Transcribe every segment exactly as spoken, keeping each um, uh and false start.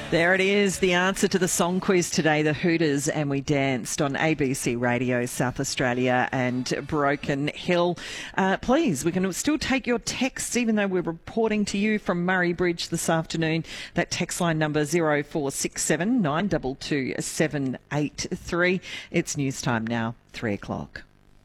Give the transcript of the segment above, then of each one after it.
There it is, the answer to the song quiz today, The Hooters and We Danced on A B C Radio, South Australia and Broken Hill. Uh, please, we can still take your texts, even though we're reporting to you from Murray Bridge this afternoon. That text line number zero four six seven nine two two seven eight three. It's news time now, three o'clock.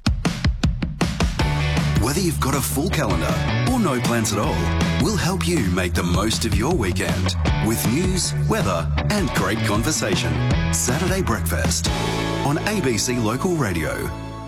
Whether you've got a full calendar or no plans at all, we'll help you make the most of your weekend with news, weather and great conversation. Saturday Breakfast on A B C Local Radio.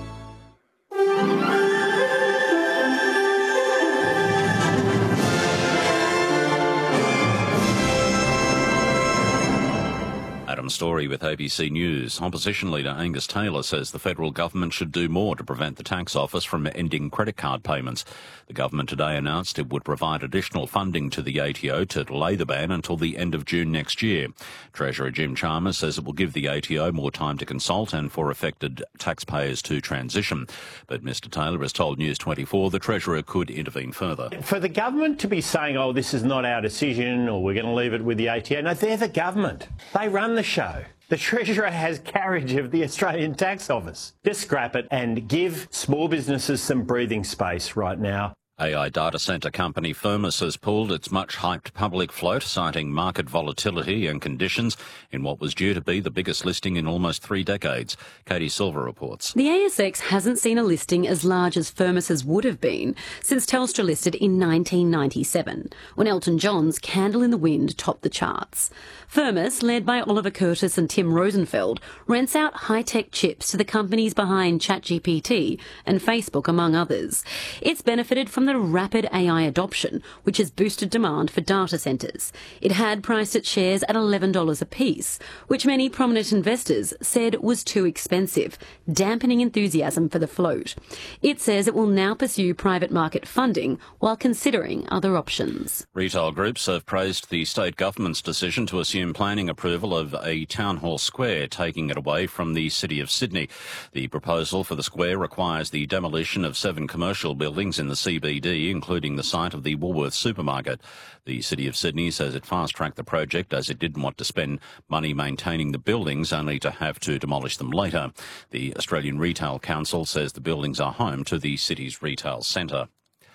Adam Story with A B C News. Opposition leader Angus Taylor says the federal government should do more to prevent the tax office from ending credit card payments. The government today announced it would provide additional funding to the A T O to delay the ban until the end of June next year. Treasurer Jim Chalmers says it will give the A T O more time to consult and for affected taxpayers to transition. But Mr Taylor has told News twenty-four the Treasurer could intervene further. For the government to be saying, oh, this is not our decision or we're going to leave it with the A T O, no, they're the government. They run the show. The Treasurer has carriage of the Australian Tax Office. Just scrap it and give small businesses some breathing space right now. A I data centre company Firmus has pulled its much-hyped public float, citing market volatility and conditions in what was due to be the biggest listing in almost three decades. Katie Silver reports. The A S X hasn't seen a listing as large as Firmus's would have been since Telstra listed in nineteen ninety-seven, when Elton John's Candle in the Wind topped the charts. Firmus, led by Oliver Curtis and Tim Rosenfeld, rents out high-tech chips to the companies behind ChatGPT and Facebook, among others. It's benefited from the rapid A I adoption, which has boosted demand for data centres. It had priced its shares at eleven dollars a piece, which many prominent investors said was too expensive, dampening enthusiasm for the float. It says it will now pursue private market funding while considering other options. Retail groups have praised the state government's decision to assume planning approval of a town hall square, taking it away from the City of Sydney. The proposal for the square requires the demolition of seven commercial buildings in the C B D, including the site of the Woolworths supermarket. The City of Sydney says it fast-tracked the project as it didn't want to spend money maintaining the buildings, only to have to demolish them later. The Australian Retail Council says the buildings are home to the city's retail centre.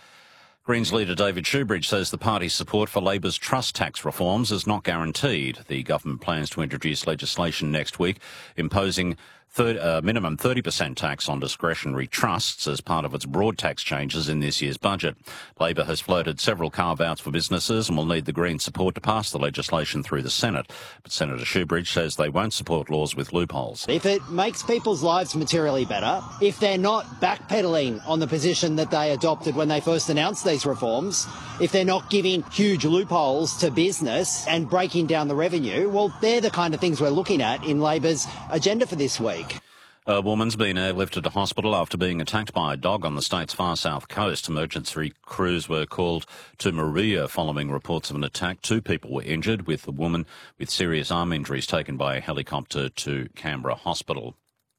Greens leader David Shoebridge says the party's support for Labor's trust tax reforms is not guaranteed. The government plans to introduce legislation next week imposing a uh, minimum thirty percent tax on discretionary trusts as part of its broad tax changes in this year's budget. Labor has floated several carve-outs for businesses and will need the Greens' support to pass the legislation through the Senate. But Senator Shoebridge says they won't support laws with loopholes. If it makes people's lives materially better, if they're not backpedalling on the position that they adopted when they first announced these reforms, if they're not giving huge loopholes to business and breaking down the revenue, well, they're the kind of things we're looking at in Labor's agenda for this week. A woman's been airlifted to hospital after being attacked by a dog on the state's far south coast. Emergency crews were called to Maria following reports of an attack. Two people were injured, with the woman with serious arm injuries taken by a helicopter to Canberra Hospital.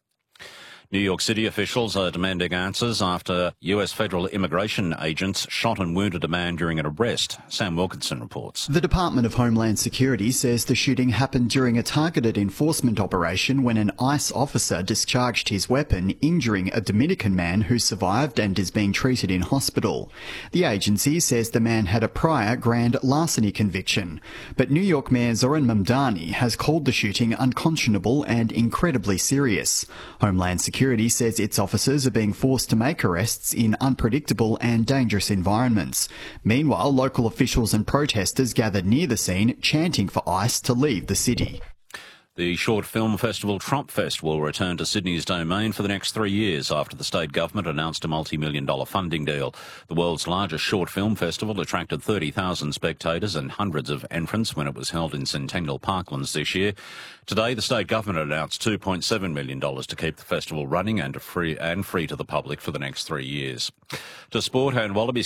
New York City officials are demanding answers after U S federal immigration agents shot and wounded a man during an arrest. Sam Wilkinson reports. The Department of Homeland Security says the shooting happened during a targeted enforcement operation when an ICE officer discharged his weapon, injuring a Dominican man who survived and is being treated in hospital. The agency says the man had a prior grand larceny conviction. But New York Mayor Zoran Mamdani has called the shooting unconscionable and incredibly serious. Homeland Security Security says its officers are being forced to make arrests in unpredictable and dangerous environments. Meanwhile, local officials and protesters gathered near the scene, chanting for ICE to leave the city. The short film festival Tropfest will return to Sydney's domain for the next three years after the state government announced a multi-million dollar funding deal. The world's largest short film festival attracted thirty thousand spectators and hundreds of entrants when it was held in Centennial Parklands this year. Today, the state government announced two point seven million dollars to keep the festival running and free and free to the public for the next three years. To sport, and Wallabies